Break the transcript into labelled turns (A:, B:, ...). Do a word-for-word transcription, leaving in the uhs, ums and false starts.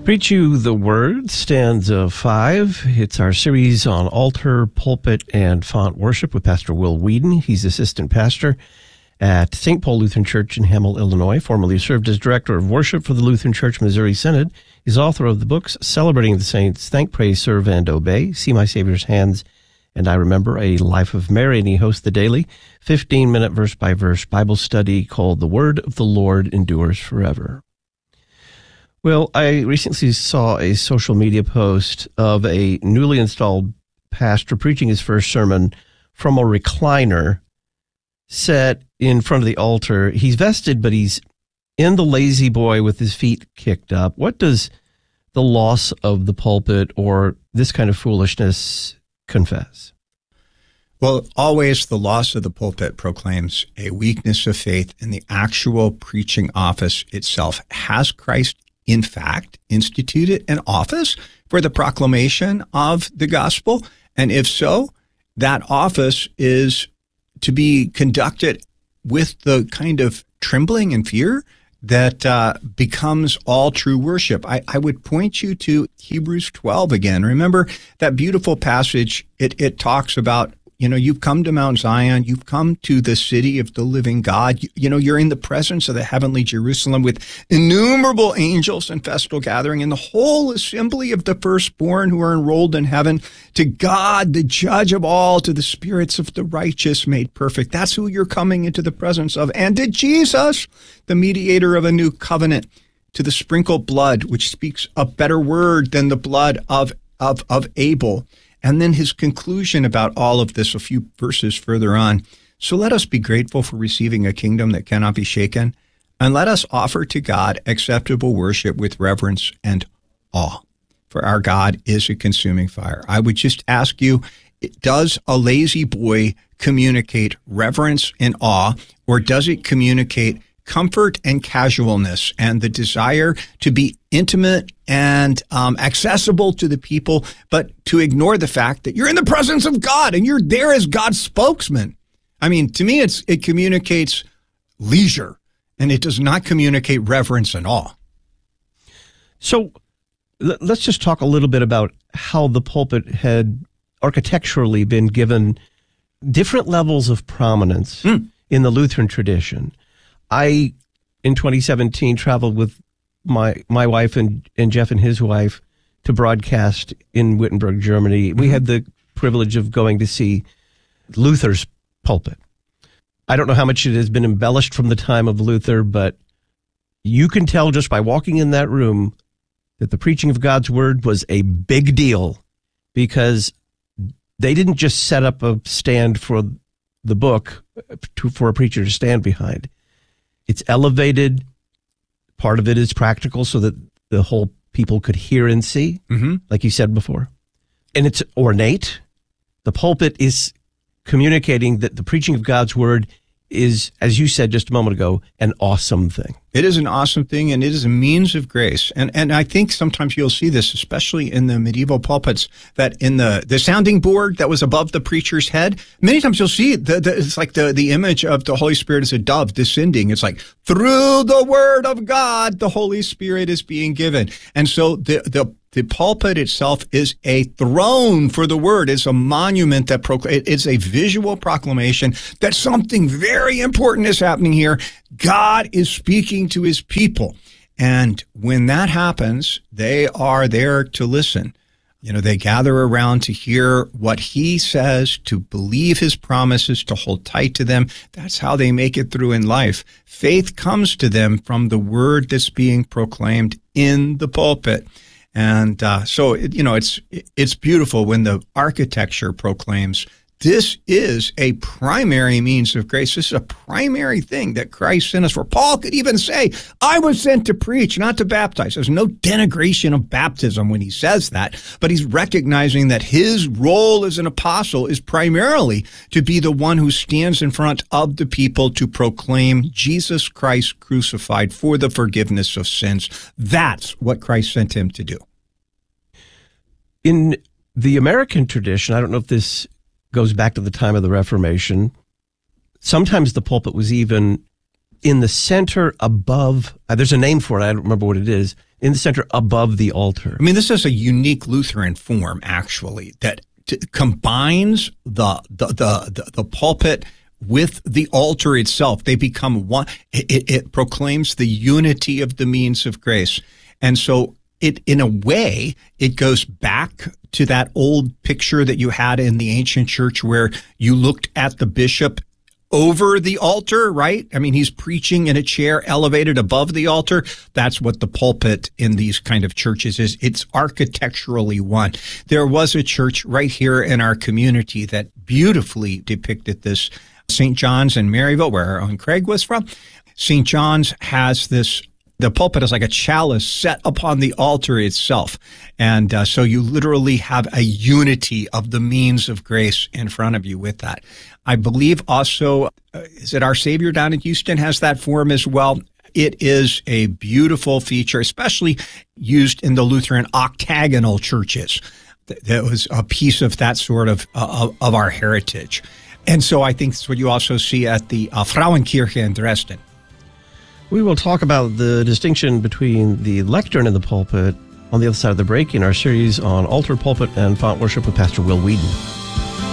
A: Preach You the Word, stanza five. It's our series on altar, pulpit, and font worship with Pastor Will Whedon. He's assistant pastor at Saint Paul Lutheran Church in Hamel, Illinois, formerly served as director of worship for the Lutheran Church Missouri Synod. He's author of the books Celebrating the Saints, Thank, Praise, Serve, and Obey, See My Savior's Hands, and I Remember, A Life of Mary. And he hosts the daily fifteen-minute verse-by-verse Bible study called The Word of the Lord Endures Forever. Well, I recently saw a social media post of a newly installed pastor preaching his first sermon from a recliner set in front of the altar. He's vested, but he's in the lazy boy with his feet kicked up. What does the loss of the pulpit or this kind of foolishness confess?
B: Well, always the loss of the pulpit proclaims a weakness of faith in the actual preaching office itself. Has Christ in fact instituted an office for the proclamation of the gospel? And if so, that office is to be conducted with the kind of trembling and fear that uh, becomes all true worship. I, I would point you to Hebrews twelve again. Remember that beautiful passage. It, it talks about, you know, you've come to Mount Zion, you've come to the city of the living God. You, you know, you're in the presence of the heavenly Jerusalem with innumerable angels and festal gathering and the whole assembly of the firstborn who are enrolled in heaven. To God, the judge of all, to the spirits of the righteous made perfect. That's who you're coming into the presence of. And to Jesus, the mediator of a new covenant, to the sprinkled blood, which speaks a better word than the blood of, of, of Abel. And then his conclusion about all of this a few verses further on. So let us be grateful for receiving a kingdom that cannot be shaken, and let us offer to God acceptable worship with reverence and awe. For our God is a consuming fire. I would just ask you, does a lazy boy communicate reverence and awe, or does it communicate comfort and casualness and the desire to be intimate and um, accessible to the people, but to ignore the fact that you're in the presence of God and you're there as God's spokesman? I mean, to me, it's it communicates leisure, and it does not communicate reverence and awe.
A: So let's just talk a little bit about how the pulpit had architecturally been given different levels of prominence mm. in the Lutheran tradition. I, in twenty seventeen, traveled with my my wife and, and Jeff and his wife to broadcast in Wittenberg, Germany. We had the privilege of going to see Luther's pulpit. I don't know how much it has been embellished from the time of Luther, but you can tell just by walking in that room that the preaching of God's word was a big deal, because they didn't just set up a stand for the book to, for a preacher to stand behind. It's elevated. Part of it is practical so that the whole people could hear and see, mm-hmm. like you said before. And it's ornate. The pulpit is communicating that the preaching of God's word is, as you said just a moment ago, an awesome thing.
B: It is an awesome thing, and it is a means of grace. And and I think sometimes you'll see this, especially in the medieval pulpits, that in the, the sounding board that was above the preacher's head, many times you'll see the, the, it's like the, the image of the Holy Spirit as a dove descending. It's like, through the word of God, the Holy Spirit is being given. And so the the The pulpit itself is a throne for the word. It's a monument that procl- it's a visual proclamation that something very important is happening here. God is speaking to his people. And when that happens, they are there to listen. You know, they gather around to hear what he says, to believe his promises, to hold tight to them. That's how they make it through in life. Faith comes to them from the word that's being proclaimed in the pulpit. And uh, so, you know, it's it's beautiful when the architecture proclaims this is a primary means of grace. This is a primary thing that Christ sent us for. Paul could even say, I was sent to preach, not to baptize. There's no denigration of baptism when he says that, but he's recognizing that his role as an apostle is primarily to be the one who stands in front of the people to proclaim Jesus Christ crucified for the forgiveness of sins. That's what Christ sent him to do.
A: In the American tradition, I don't know if this goes back to the time of the Reformation, sometimes the pulpit was even in the center above, uh, there's a name for it, I don't remember what it is, in the center above the altar.
B: I mean, this is a unique Lutheran form, actually, that t- combines the, the, the, the, the pulpit with the altar itself. They become one. It, it proclaims the unity of the means of grace. And so it, in a way, it goes back to that old picture that you had in the ancient church where you looked at the bishop over the altar, right? I mean, he's preaching in a chair elevated above the altar. That's what the pulpit in these kind of churches is. It's architecturally one. There was a church right here in our community that beautifully depicted this. Saint John's in Maryville, where our own Craig was from. Saint John's has this, the pulpit is like a chalice set upon the altar itself. And uh, so you literally have a unity of the means of grace in front of you with that. I believe also, uh, is it Our Savior down in Houston has that form as well? It is a beautiful feature, especially used in the Lutheran octagonal churches. That was a piece of that sort of, uh, of our heritage. And so I think that's what you also see at the uh, Frauenkirche in Dresden.
A: We will talk about the distinction between the lectern and the pulpit on the other side of the break in our series on altar, pulpit, and font worship with Pastor Will Whedon.